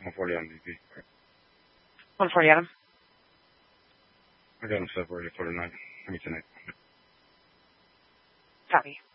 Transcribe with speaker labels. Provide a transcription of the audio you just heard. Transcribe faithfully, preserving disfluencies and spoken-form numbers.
Speaker 1: one forty on D P.
Speaker 2: one forty Adam.
Speaker 1: I got him separated for tonight. I mean tonight.
Speaker 2: Copy.